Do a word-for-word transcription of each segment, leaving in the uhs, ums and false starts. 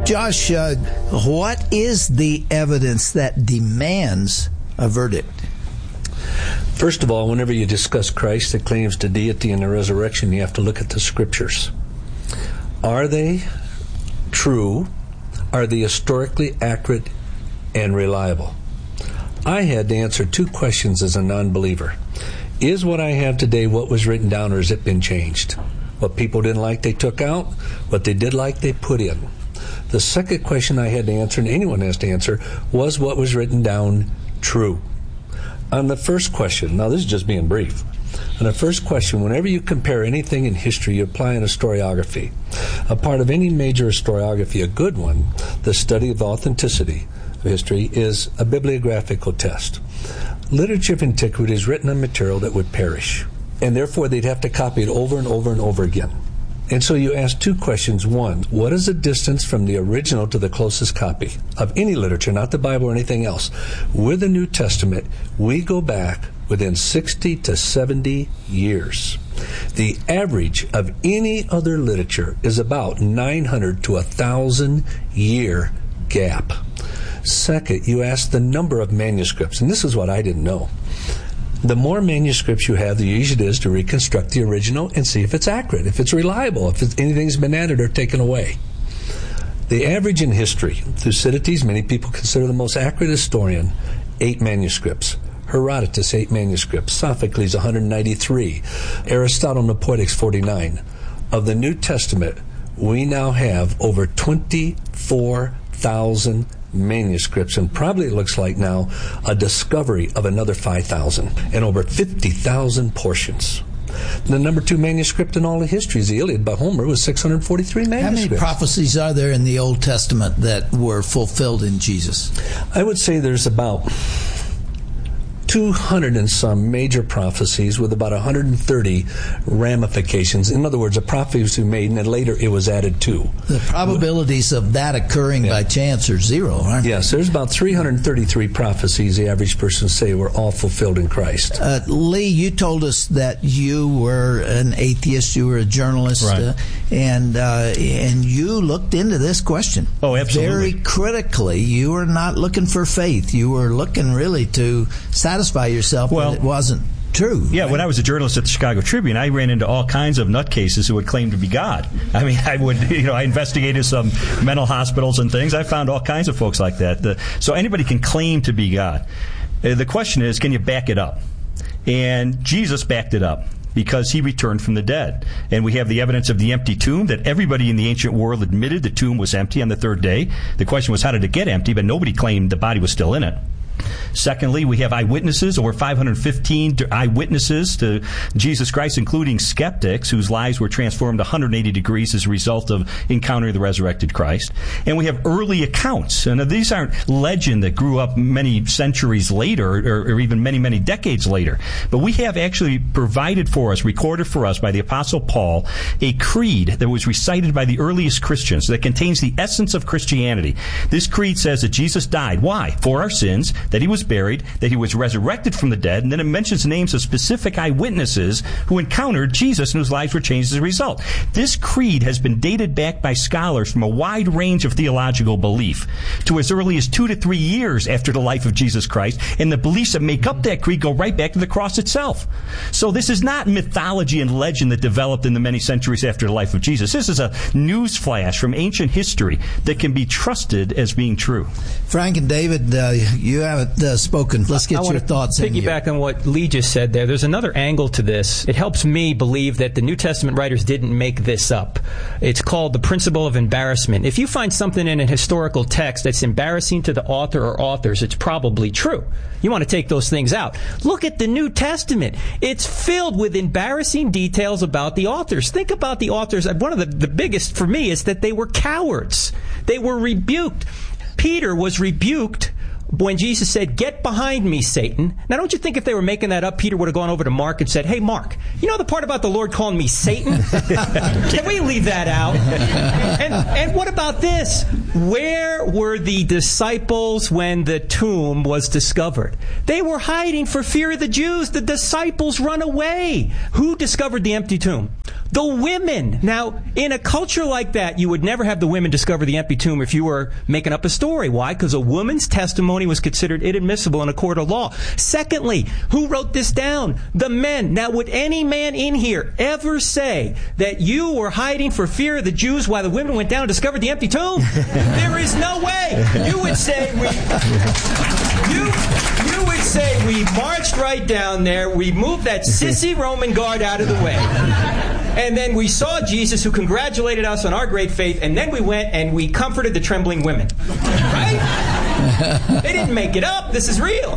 Josh, uh, what is the evidence that demands a verdict? First of all, whenever you discuss Christ that claims to deity and the resurrection, you have to look at the Scriptures. Are they true? Are they historically accurate and reliable? I had to answer two questions as a non-believer. Is what I have today what was written down, or has it been changed? What people didn't like, they took out. What they did like, they put in. The second question I had to answer, and anyone has to answer, was what was written down true? On the first question, now this is just being brief. On the first question, whenever you compare anything in history, you apply an historiography. A part of any major historiography, a good one, the study of authenticity of history, is a bibliographical test. Literature of antiquity is written on material that would perish, and therefore they'd have to copy it over and over and over again. And so you ask two questions. One, what is the distance from the original to the closest copy of any literature, not the Bible or anything else? With the New Testament, we go back within sixty to seventy years. The average of any other literature is about nine hundred to one thousand year gap. Second, you ask the number of manuscripts, and this is what I didn't know. The more manuscripts you have, the easier it is to reconstruct the original and see if it's accurate, if it's reliable, if it's, anything's been added or taken away. The average in history, Thucydides, many people consider the most accurate historian, eight manuscripts. Herodotus, eight manuscripts. Sophocles, one hundred ninety-three. Aristotle in the Poetics, forty-nine. Of the New Testament, we now have over twenty-four thousand manuscripts, and probably it looks like now a discovery of another five thousand, and over fifty thousand portions. The number two manuscript in all of history is the Iliad by Homer, with six hundred forty-three manuscripts. How many prophecies are there in the Old Testament that were fulfilled in Jesus? I would say there's about two hundred and some major prophecies with about one hundred thirty ramifications. In other words, a prophecy was made and then later it was added to. The probabilities of that occurring yeah. by chance are zero, aren't yes, there's about three hundred thirty-three prophecies the average person say were all fulfilled in Christ. Uh, Lee, you told us that you were an atheist, you were a journalist, right. uh, and uh, and you looked into this question. Oh, absolutely. Very critically. You were not looking for faith. You were looking really to satisfy yourself well, that it wasn't true. Yeah, right? When I was a journalist at the Chicago Tribune, I ran into all kinds of nutcases who would claim to be God. I mean, I would, you know, I investigated some mental hospitals and things. I found all kinds of folks like that. The, so anybody can claim to be God. Uh, the question is, can you back it up? And Jesus backed it up, because he returned from the dead. And we have the evidence of the empty tomb, that everybody in the ancient world admitted the tomb was empty on the third day. The question was, how did it get empty? But nobody claimed the body was still in it. Secondly, we have eyewitnesses, over five hundred fifteen eyewitnesses to Jesus Christ, including skeptics whose lives were transformed one hundred eighty degrees as a result of encountering the resurrected Christ. And we have early accounts. And these aren't legend that grew up many centuries later, or, or even many, many decades later. But we have actually provided for us, recorded for us by the Apostle Paul, a creed that was recited by the earliest Christians that contains the essence of Christianity. This creed says that Jesus died. Why? For our sins, that he was buried, that he was resurrected from the dead, and then it mentions names of specific eyewitnesses who encountered Jesus and whose lives were changed as a result. This creed has been dated back by scholars from a wide range of theological belief to as early as two to three years after the life of Jesus Christ, and the beliefs that make up that creed go right back to the cross itself. So this is not mythology and legend that developed in the many centuries after the life of Jesus. This is a news flash from ancient history that can be trusted as being true. Frank and David, uh, you haven't uh, spoken. Let's get I your thoughts in here. Piggyback on what Lee just said there. There's another angle to this. It helps me believe that the New Testament writers didn't make this up. It's called the principle of embarrassment. If you find something in a historical text that's embarrassing to the author or authors, it's probably true. You want to take those things out. Look at the New Testament. It's filled with embarrassing details about the authors. Think about the authors. One of the, the biggest for me is that they were cowards. They were rebuked. Peter was rebuked when Jesus said, "Get behind me, Satan." Now, don't you think if they were making that up, Peter would have gone over to Mark and said, "Hey, Mark, you know the part about the Lord calling me Satan? Can we leave that out?" And, and what about this? Where were the disciples when the tomb was discovered? They were hiding for fear of the Jews. The disciples run away. Who discovered the empty tomb? The women. Now, in a culture like that, you would never have the women discover the empty tomb if you were making up a story. Why? Because a woman's testimony was considered inadmissible in a court of law. Secondly, who wrote this down? The men. Now, would any man in here ever say that you were hiding for fear of the Jews while the women went down and discovered the empty tomb? There is no way. You would say we... You, you would say we marched right down there, we moved that sissy Roman guard out of the way, and then we saw Jesus, who congratulated us on our great faith, and then we went and we comforted the trembling women. Right? They didn't make it up. This is real.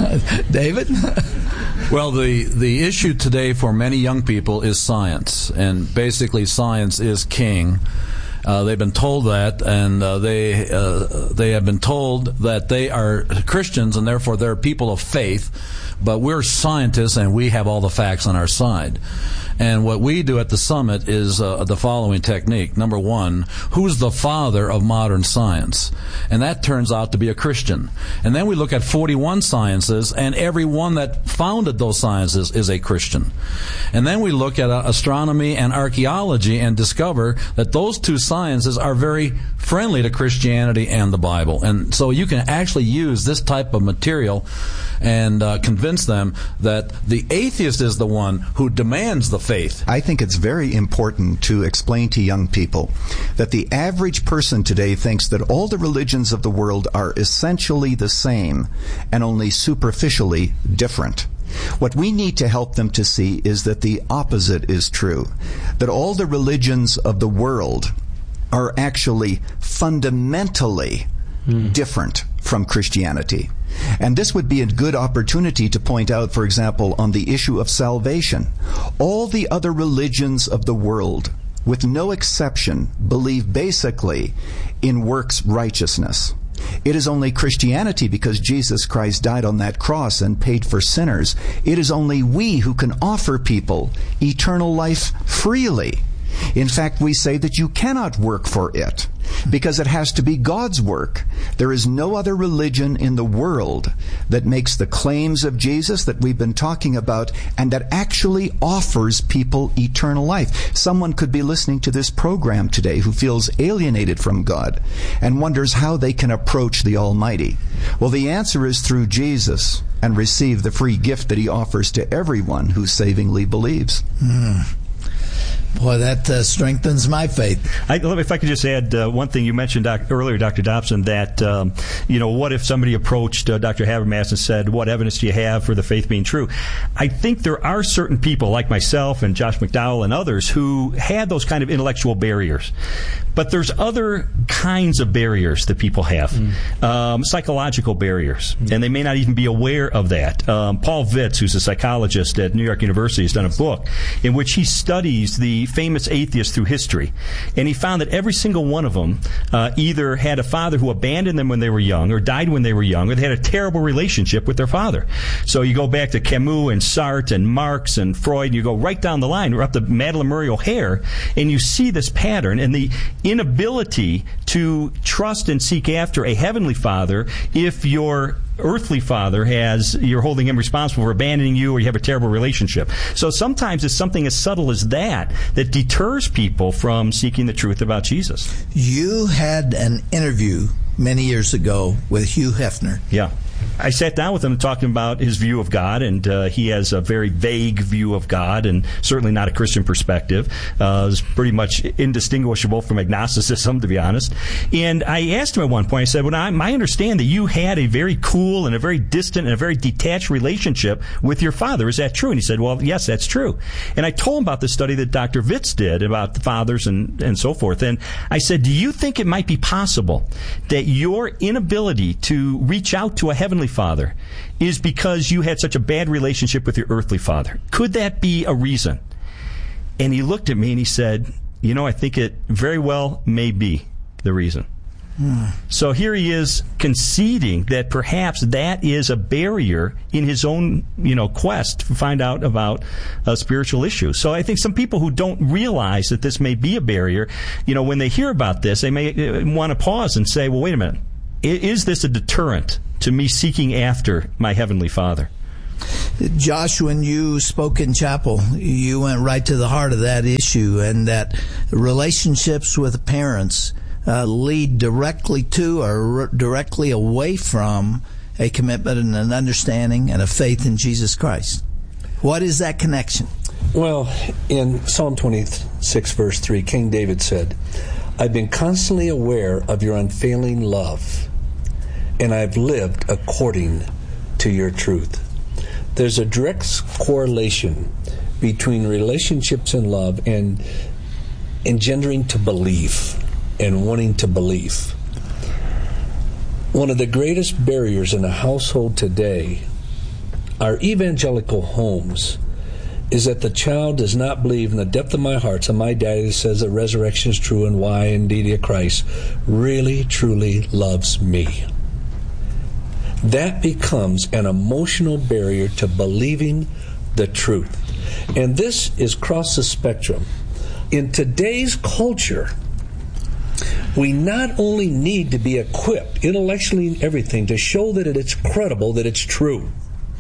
David? Well, the, the issue today for many young people is science, and basically science is king. Uh, they've been told that, and uh, they uh, they have been told that they are Christians, and therefore they're people of faith, but we're scientists, and we have all the facts on our side. And what we do at the Summit is uh, the following technique. Number one, who's the father of modern science? And that turns out to be a Christian. And then we look at forty-one sciences, and every one that founded those sciences is a Christian. And then we look at uh, astronomy and archaeology and discover that those two sciences are very friendly to Christianity and the Bible. And so you can actually use this type of material and uh, convince them that the atheist is the one who demands the faith. I think it's very important to explain to young people that the average person today thinks that all the religions of the world are essentially the same and only superficially different. What we need to help them to see is that the opposite is true, that all the religions of the world are actually fundamentally mm. different from Christianity. And this would be a good opportunity to point out, for example, on the issue of salvation. All the other religions of the world, with no exception, believe basically in works righteousness. It is only Christianity, because Jesus Christ died on that cross and paid for sinners. It is only we who can offer people eternal life freely. In fact, we say that you cannot work for it, because it has to be God's work. There is no other religion in the world that makes the claims of Jesus that we've been talking about and that actually offers people eternal life. Someone could be listening to this program today who feels alienated from God and wonders how they can approach the Almighty. Well, the answer is through Jesus, and receive the free gift that He offers to everyone who savingly believes. Hmm. Boy, that uh, strengthens my faith. I, if I could just add uh, one thing. You mentioned doc, earlier, Doctor Dobson, that, um, you know, what if somebody approached uh, Doctor Habermas and said, what evidence do you have for the faith being true? I think there are certain people, like myself and Josh McDowell and others, who had those kind of intellectual barriers. But there's other kinds of barriers that people have, mm. um, psychological barriers, mm. and they may not even be aware of that. Um, Paul Vitz, who's a psychologist at New York University, has done a book in which he studies the famous atheists through history, and he found that every single one of them uh, either had a father who abandoned them when they were young, or died when they were young, or they had a terrible relationship with their father. So you go back to Camus and Sartre and Marx and Freud, and you go right down the line, or up to Madeleine Murray O'Hair, and you see this pattern and the inability to trust and seek after a heavenly father if your earthly father has, you're holding him responsible for abandoning you, or you have a terrible relationship. So sometimes it's something as subtle as that that deters people from seeking the truth about Jesus. You had an interview many years ago with Hugh Hefner. Yeah. I sat down with him talking about his view of God, and uh, he has a very vague view of God, and certainly not a Christian perspective. Uh, it's pretty much indistinguishable from agnosticism, to be honest. And I asked him at one point, I said, well, I, I understand that you had a very cool and a very distant and a very detached relationship with your father. Is that true? And he said, well, yes, that's true. And I told him about the study that Doctor Vitz did about the fathers and, and so forth. And I said, do you think it might be possible that your inability to reach out to a heavenly father is because you had such a bad relationship with your earthly father? Could that be a reason? And he looked at me and he said, you know, I think it very well may be the reason. Hmm. So here he is conceding that perhaps that is a barrier in his own, you know, quest to find out about uh, spiritual issues. So I think some people who don't realize that this may be a barrier, you know, when they hear about this, they may uh, want to pause and say, well, wait a minute, is this a deterrent to me seeking after my Heavenly Father? Josh, when you spoke in chapel, you went right to the heart of that issue, and that relationships with parents uh, lead directly to or r- directly away from a commitment and an understanding and a faith in Jesus Christ. What is that connection? Well, in Psalm twenty-six, verse three, King David said, I've been constantly aware of your unfailing love, and I've lived according to your truth. There's a direct correlation between relationships and love and engendering to believe and wanting to believe. One of the greatest barriers in a household today, our evangelical homes, is that the child does not believe in the depth of my heart, so my daddy says the resurrection is true and why indeed Christ really, truly loves me. That becomes an emotional barrier to believing the truth. And this is across the spectrum. In today's culture, we not only need to be equipped intellectually and everything to show that it's credible, that it's true,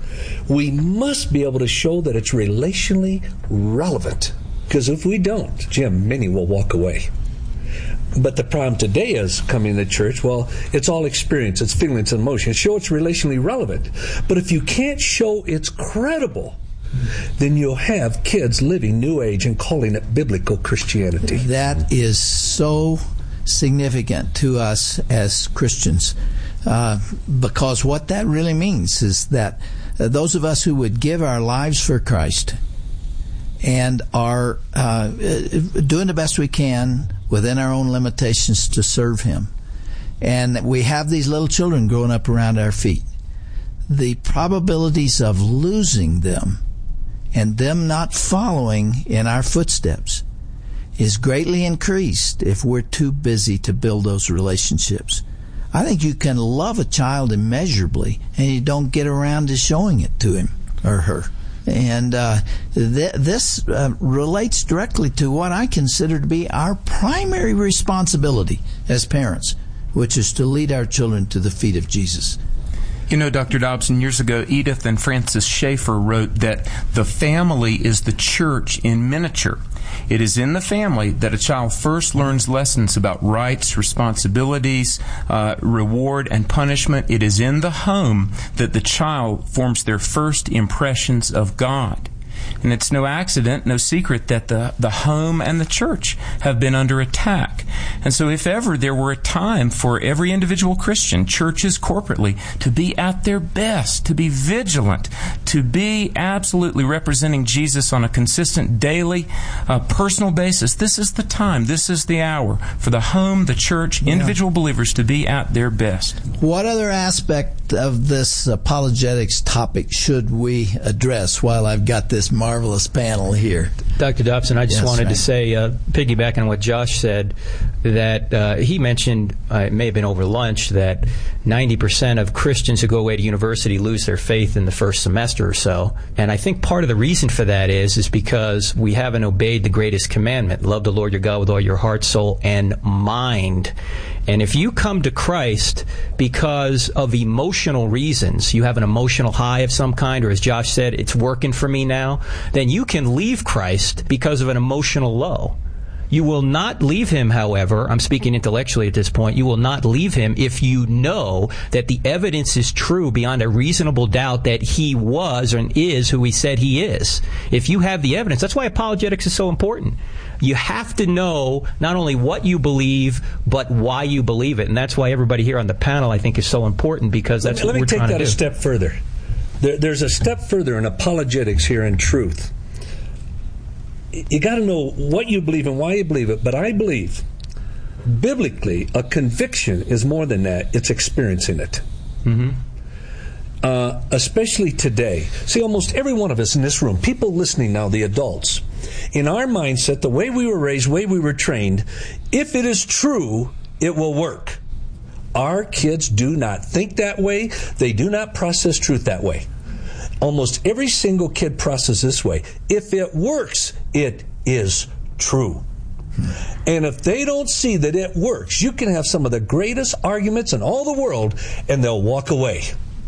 we must be able to show that it's relationally relevant. Because if we don't, Jim, many will walk away. But the problem today is coming to church, well, it's all experience, it's feelings and emotions. Show it's relationally relevant. But if you can't show it's credible, then you'll have kids living New Age and calling it biblical Christianity. That is so significant to us as Christians. Uh, because what that really means is that uh, those of us who would give our lives for Christ and are uh, doing the best we can within our own limitations to serve Him, and we have these little children growing up around our feet, the probabilities of losing them and them not following in our footsteps is greatly increased if we're too busy to build those relationships. I think you can love a child immeasurably and you don't get around to showing it to him or her. And uh, th- this uh, relates directly to what I consider to be our primary responsibility as parents, which is to lead our children to the feet of Jesus. You know, Doctor Dobson, years ago, Edith and Francis Schaeffer wrote that the family is the church in miniature. It is in the family that a child first learns lessons about rights, responsibilities, uh, reward, and punishment. It is in the home that the child forms their first impressions of God. And it's no accident, no secret that the, the home and the church have been under attack. And so if ever there were a time for every individual Christian, churches corporately, to be at their best, to be vigilant, to be absolutely representing Jesus on a consistent, daily, uh, personal basis, this is the time, this is the hour for the home, the church, individual yeah. believers to be at their best. What other aspect of this apologetics topic should we address while I've got this marvelous panel here? Doctor Dobson, I just yes, wanted right. to say, uh, piggybacking on what Josh said, that uh, he mentioned, uh, it may have been over lunch, that ninety percent of Christians who go away to university lose their faith in the first semester or so. And I think part of the reason for that is, is because we haven't obeyed the greatest commandment, love the Lord your God with all your heart, soul, and mind. And if you come to Christ because of emotional reasons, you have an emotional high of some kind, or as Josh said, it's working for me now, then you can leave Christ because of an emotional low. You will not leave Him, however, I'm speaking intellectually at this point, you will not leave Him if you know that the evidence is true beyond a reasonable doubt that He was and is who He said He is. If you have the evidence, that's why apologetics is so important. You have to know not only what you believe, but why you believe it. And that's why everybody here on the panel, I think, is so important, because that's let me, what we're let me trying to do. take that a step further. There, there's a step further in apologetics here in truth. You got to know what you believe and why you believe it, but I believe biblically a conviction is more than that. It's experiencing it. Mm-hmm. Uh, especially today. See, almost every one of us in this room, people listening now, the adults, in our mindset, the way we were raised, the way we were trained, if it is true, it will work. Our kids do not think that way. They do not process truth that way. Almost every single kid processes this way. If it works, it is true. And if they don't see that it works, you can have some of the greatest arguments in all the world, and they'll walk away.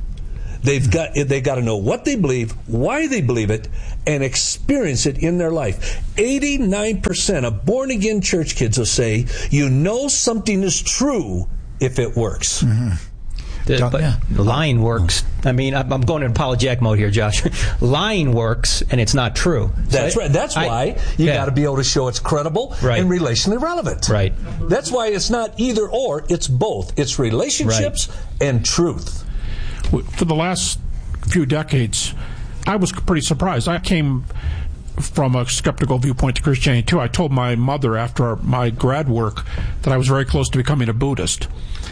They've got they got to know what they believe, why they believe it, and experience it in their life. eighty-nine percent of born-again church kids will say, you know something is true if it works. Mm-hmm. The, but yeah. lying works. I mean, I'm going in apologetic mode here, Josh. Lying works, and it's not true. That's so I, right. That's I, why you yeah. got to be able to show it's credible right. and relationally relevant. Right. That's why it's not either or. It's both. It's relationships right. and truth. For the last few decades, I was pretty surprised. I came from a skeptical viewpoint to Christianity, too. I told my mother after my grad work that I was very close to becoming a Buddhist.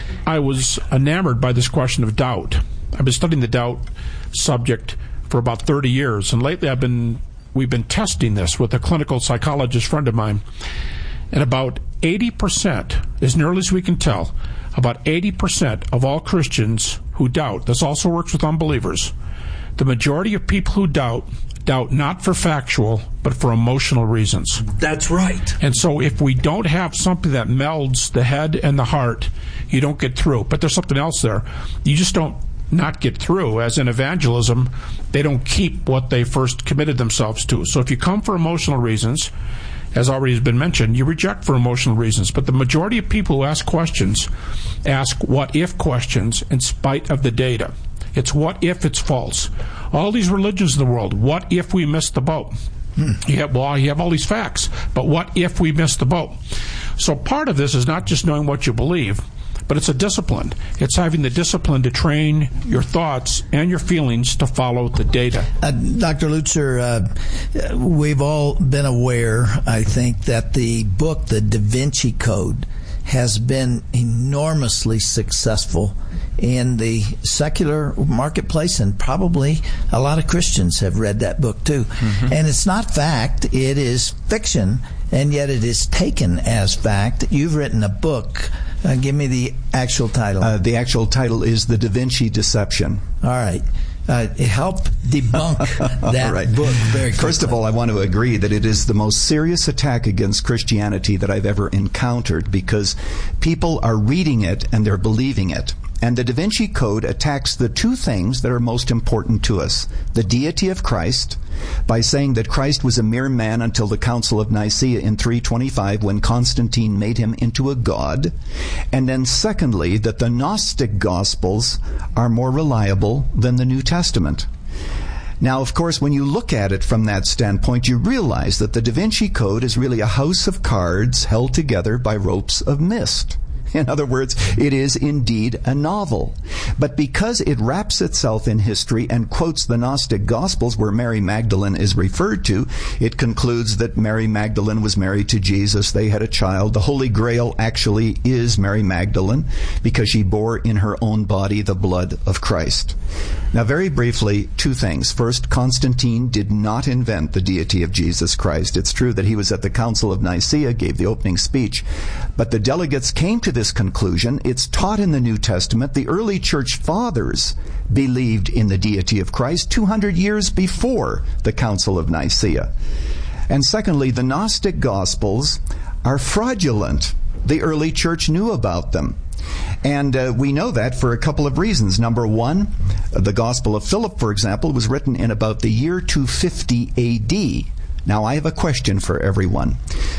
I was enamored by this question of doubt. I've been studying the doubt subject for about thirty years, and lately I've been we've been testing this with a clinical psychologist friend of mine, and about eighty percent, as nearly as we can tell, about eighty percent of all Christians who doubt, this also works with unbelievers, the majority of people who doubt, doubt not for factual, but for emotional reasons. That's right. And so if we don't have something that melds the head and the heart, you don't get through. But there's something else there. You just don't not get through. As in evangelism, they don't keep what they first committed themselves to. So if you come for emotional reasons, as already has been mentioned, you reject for emotional reasons. But the majority of people who ask questions ask what-if questions in spite of the data. It's what if it's false. All these religions in the world, what if we missed the boat? Hmm. You have, well, you have all these facts, but what if we missed the boat? So part of this is not just knowing what you believe, but it's a discipline. It's having the discipline to train your thoughts and your feelings to follow the data. Uh, Doctor Lutzer, uh, we've all been aware, I think, that the book, The Da Vinci Code, has been enormously successful in the secular marketplace, and probably a lot of Christians have read that book too. Mm-hmm. And it's not fact, it is fiction, and yet it is taken as fact. You've written a book. Uh, give me the actual title. Uh, the actual title is The Da Vinci Deception. All right. Uh, help debunk that right. book very quickly. First of all, I want to agree that it is the most serious attack against Christianity that I've ever encountered, because people are reading it and they're believing it. And the Da Vinci Code attacks the two things that are most important to us: the deity of Christ, by saying that Christ was a mere man until the Council of Nicaea in three twenty-five, when Constantine made him into a god. And then secondly, that the Gnostic Gospels are more reliable than the New Testament. Now, of course, when you look at it from that standpoint, you realize that the Da Vinci Code is really a house of cards held together by ropes of mist. In other words, it is indeed a novel. But because it wraps itself in history and quotes the Gnostic Gospels where Mary Magdalene is referred to, it concludes that Mary Magdalene was married to Jesus. They had a child. The Holy Grail actually is Mary Magdalene because she bore in her own body the blood of Christ. Now, very briefly, two things. First, Constantine did not invent the deity of Jesus Christ. It's true that he was at the Council of Nicaea, gave the opening speech, but the delegates came to this conclusion. It's taught in the New Testament. The early church fathers believed in the deity of Christ two hundred years before the Council of Nicaea. And secondly, the Gnostic Gospels are fraudulent. The early church knew about them. And uh, we know that for a couple of reasons. Number one, the Gospel of Philip, for example, was written in about the year two fifty A D. Now, I have a question for everyone.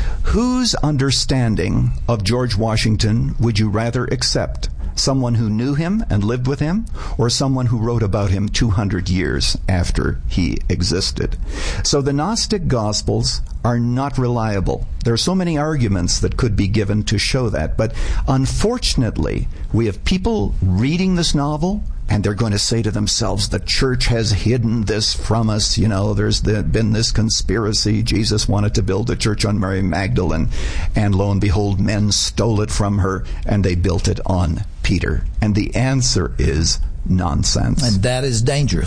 Whose understanding of George Washington would you rather accept? Someone who knew him and lived with him, or someone who wrote about him two hundred years after he existed? So the Gnostic Gospels are not reliable. There are so many arguments that could be given to show that, but unfortunately, we have people reading this novel, and they're going to say to themselves, the church has hidden this from us. You know, there's the, been this conspiracy. Jesus wanted to build a church on Mary Magdalene, and lo and behold, men stole it from her, and they built it on Peter. And the answer is nonsense. And that is dangerous.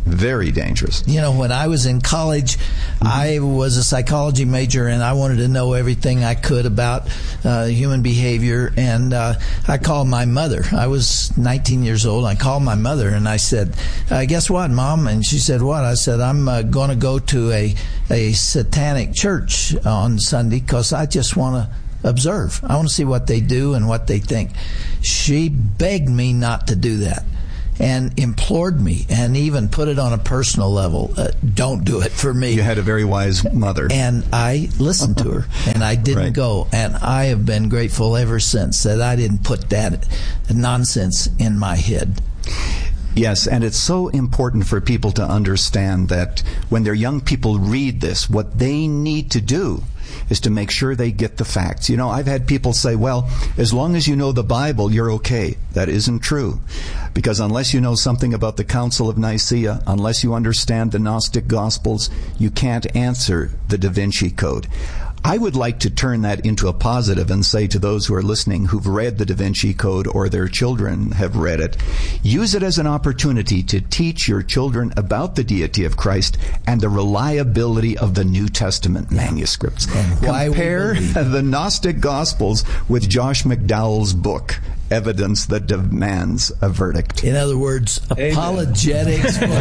Very dangerous. You know, when I was in college, mm-hmm. I was a psychology major, and I wanted to know everything I could about uh, human behavior. And uh, I called my mother. I was nineteen years old. I called my mother, and I said, uh, guess what, Mom? And she said, what? I said, I'm uh, going to go to a, a satanic church on Sunday because I just want to observe. I want to see what they do and what they think. She begged me not to do that, and implored me, and even put it on a personal level. Uh, don't do it for me. You had a very wise mother. And I listened to her, and I didn't right. go. And I have been grateful ever since that I didn't put that nonsense in my head. Yes, and it's so important for people to understand that when their young people read this, what they need to do is to make sure they get the facts. You know, I've had people say, well, as long as you know the Bible, you're okay. That isn't true. Because unless you know something about the Council of Nicaea, unless you understand the Gnostic Gospels, you can't answer the Da Vinci Code. I would like to turn that into a positive and say to those who are listening who've read the Da Vinci Code or their children have read it, use it as an opportunity to teach your children about the deity of Christ and the reliability of the New Testament manuscripts. Compare the Gnostic Gospels with Josh McDowell's book, Evidence That Demands a Verdict. In other words, Amen. Apologetics. Reach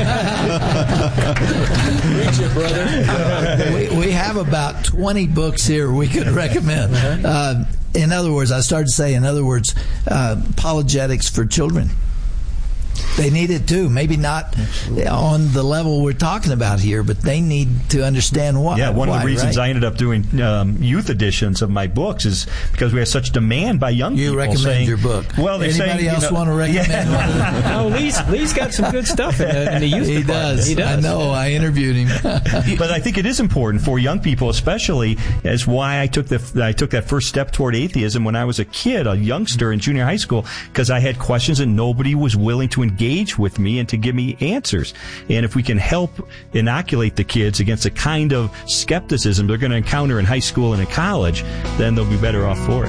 it, brother. Uh, we, we have about twenty books here we could recommend. Uh, in other words, I started to say, in other words, uh, apologetics for children. They need it too. Maybe not on the level we're talking about here, but they need to understand why. Yeah, one why, of the reasons right? I ended up doing um, youth editions of my books is because we have such demand by young you people. You recommend saying, your book. Well, they Anybody say, else you know, want to recommend yeah. one? Oh, Lee's, Lee's got some good stuff in the, in the youth he department. does. He does. I know. I interviewed him. But I think it is important for young people, especially, as why I took the I took that first step toward atheism when I was a kid, a youngster in junior high school, because I had questions and nobody was willing to engage with me and to give me answers. And if we can help inoculate the kids against the kind of skepticism they're going to encounter in high school and in college, then they'll be better off for it.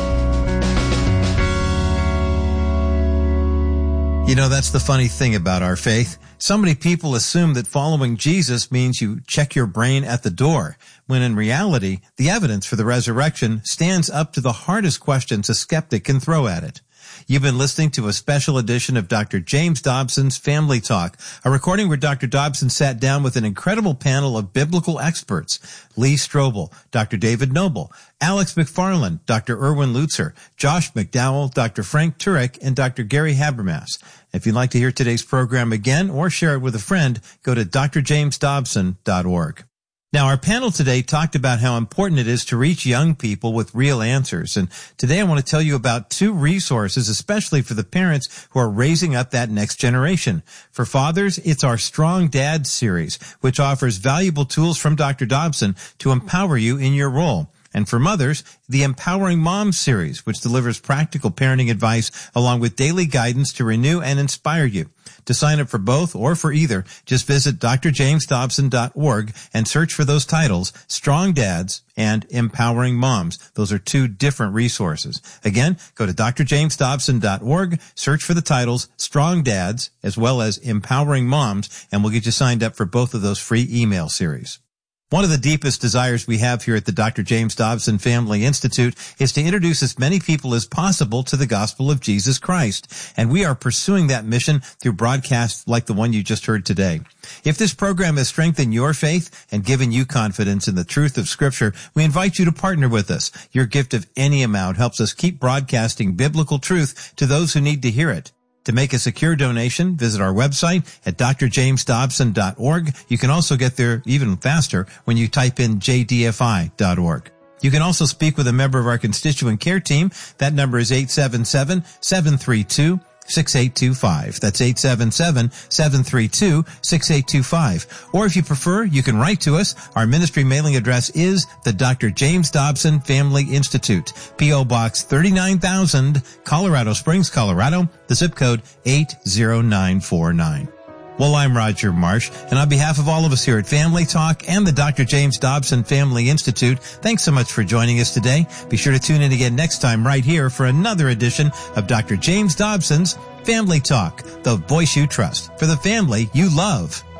You know, that's the funny thing about our faith. So many people assume that following Jesus means you check your brain at the door, when in reality, the evidence for the resurrection stands up to the hardest questions a skeptic can throw at it. You've been listening to a special edition of Doctor James Dobson's Family Talk, a recording where Doctor Dobson sat down with an incredible panel of biblical experts: Lee Strobel, Doctor David Noble, Alex McFarland, Doctor Erwin Lutzer, Josh McDowell, Doctor Frank Turek, and Doctor Gary Habermas. If you'd like to hear today's program again or share it with a friend, go to d r james dobson dot org. Now, our panel today talked about how important it is to reach young people with real answers. And today I want to tell you about two resources, especially for the parents who are raising up that next generation. For fathers, it's our Strong Dads series, which offers valuable tools from Doctor Dobson to empower you in your role. And for mothers, the Empowering Moms series, which delivers practical parenting advice along with daily guidance to renew and inspire you. To sign up for both or for either, just visit d r james dobson dot org and search for those titles, Strong Dads and Empowering Moms. Those are two different resources. Again, go to d r james dobson dot org, search for the titles, Strong Dads as well as Empowering Moms, and we'll get you signed up for both of those free email series. One of the deepest desires we have here at the Doctor James Dobson Family Institute is to introduce as many people as possible to the gospel of Jesus Christ, and we are pursuing that mission through broadcasts like the one you just heard today. If this program has strengthened your faith and given you confidence in the truth of Scripture, we invite you to partner with us. Your gift of any amount helps us keep broadcasting biblical truth to those who need to hear it. To make a secure donation, visit our website at d r james dobson dot org. You can also get there even faster when you type in j d f i dot org. You can also speak with a member of our constituent care team. That number is eight seven seven, seven three two, six eight two five. That's eight seven seven, seven three two, six eight two five. Or if you prefer, you can write to us. Our ministry mailing address is the Doctor James Dobson Family Institute, P O Box thirty-nine thousand, Colorado Springs, Colorado, the zip code eight zero nine four nine. Well, I'm Roger Marsh, and on behalf of all of us here at Family Talk and the Doctor James Dobson Family Institute, thanks so much for joining us today. Be sure to tune in again next time right here for another edition of Doctor James Dobson's Family Talk, the voice you trust for the family you love.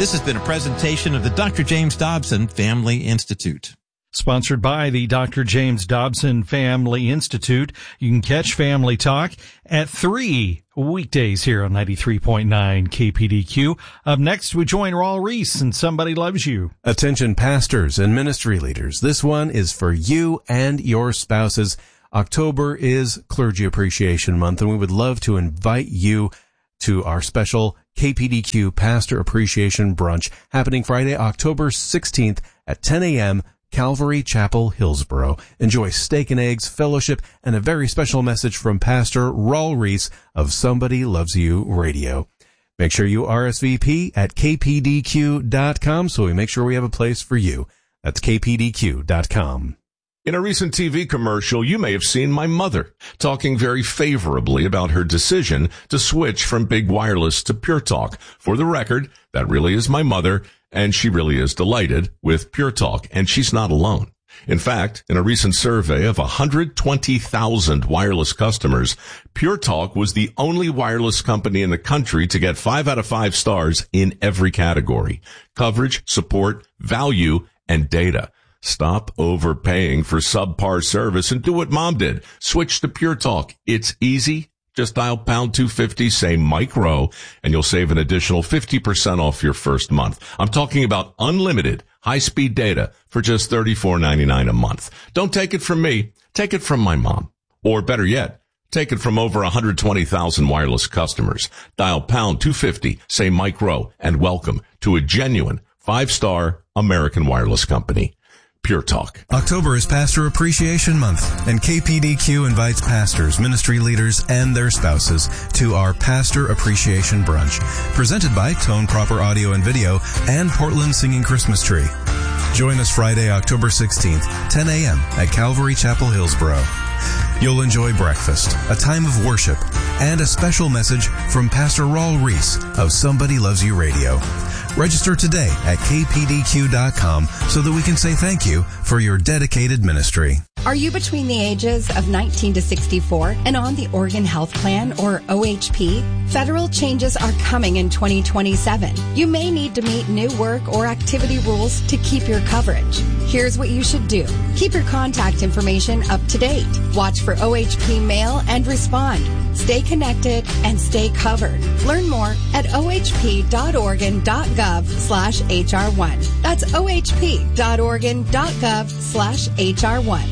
This has been a presentation of the Doctor James Dobson Family Institute. Sponsored by the Doctor James Dobson Family Institute. You can catch Family Talk at three weekdays here on ninety-three point nine K P D Q. Up next, we join Raul Reese and Somebody Loves You. Attention pastors and ministry leaders. This one is for you and your spouses. October is Clergy Appreciation Month, and we would love to invite you to our special K P D Q Pastor Appreciation Brunch happening Friday, October sixteenth at ten a.m., Calvary Chapel, Hillsboro. Enjoy steak and eggs, fellowship, and a very special message from Pastor Raul Reese of Somebody Loves You Radio. Make sure you R S V P at k p d q dot com so we make sure we have a place for you. That's k p d q dot com. In a recent T V commercial, you may have seen my mother talking very favorably about her decision to switch from Big Wireless to Pure Talk. For the record, that really is my mother, and she really is delighted with Pure Talk, and she's not alone. In fact, in a recent survey of one hundred twenty thousand wireless customers, Pure Talk was the only wireless company in the country to get five out of five stars in every category: coverage, support, value, and data. Stop overpaying for subpar service and do what Mom did. Switch to Pure Talk. It's easy. Just dial pound two fifty, say Mike Rowe, and you'll save an additional fifty percent off your first month. I'm talking about unlimited high-speed data for just thirty-four ninety-nine a month. Don't take it from me. Take it from my mom. Or better yet, take it from over one hundred twenty thousand wireless customers. Dial pound two fifty, say Mike Rowe, and welcome to a genuine five-star American wireless company. Pure Talk. October is Pastor Appreciation Month, and K P D Q invites pastors, ministry leaders, and their spouses to our Pastor Appreciation Brunch, presented by Tone Proper Audio and Video and Portland Singing Christmas Tree. Join us Friday, October sixteenth, ten a.m. at Calvary Chapel, Hillsboro. You'll enjoy breakfast, a time of worship, and a special message from Pastor Raul Reese of Somebody Loves You Radio. Register today at k p d q dot com so that we can say thank you for your dedicated ministry. Are you between the ages of nineteen to sixty-four and on the Oregon Health Plan, or O H P? Federal changes are coming in twenty twenty-seven. You may need to meet new work or activity rules to keep your coverage. Here's what you should do. Keep your contact information up to date. Watch for O H P mail and respond. Stay connected and stay covered. Learn more at o h p dot oregon dot gov slash h r one. That's o h p dot oregon dot gov slash h r one.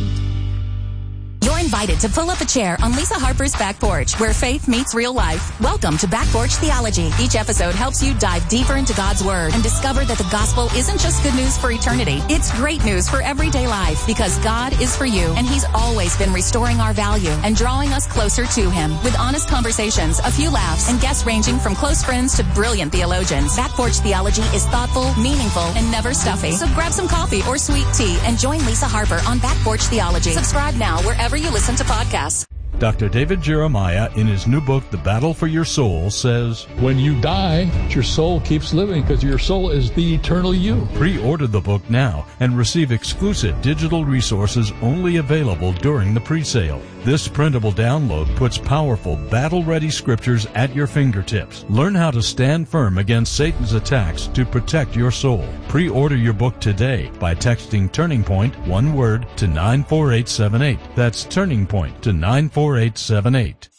You're invited to pull up a chair on Lisa Harper's Back Porch, where faith meets real life. Welcome to Back Porch Theology. Each episode helps you dive deeper into God's Word and discover that the gospel isn't just good news for eternity. It's great news for everyday life, because God is for you, and He's always been restoring our value and drawing us closer to Him. With honest conversations, a few laughs, and guests ranging from close friends to brilliant theologians, Back Porch Theology is thoughtful, meaningful, and never stuffy. So grab some coffee or sweet tea and join Lisa Harper on Back Porch Theology. Subscribe now wherever you listen to podcasts. Doctor David Jeremiah, in his new book, The Battle for Your Soul, says, when you die, your soul keeps living because your soul is the eternal you. Pre-order the book now and receive exclusive digital resources only available during the pre-sale. This printable download puts powerful, battle-ready scriptures at your fingertips. Learn how to stand firm against Satan's attacks to protect your soul. Pre-order your book today by texting Turning Point, one word, to nine four eight seven eight. That's Turning Point to nine four eight seven eight.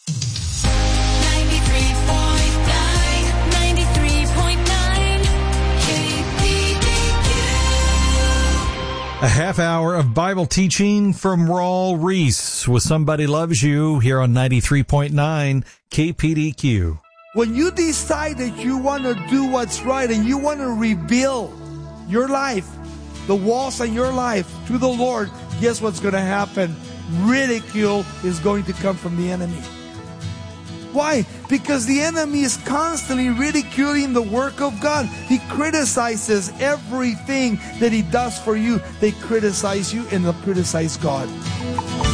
A half hour of Bible teaching from Raul Reese with Somebody Loves You here on ninety-three point nine K P D Q. When you decide that you want to do what's right and you want to rebuild your life, the walls in your life to the Lord, guess what's going to happen? Ridicule is going to come from the enemy. Why? Because the enemy is constantly ridiculing the work of God. He criticizes everything that he does for you. They criticize you and they'll criticize God.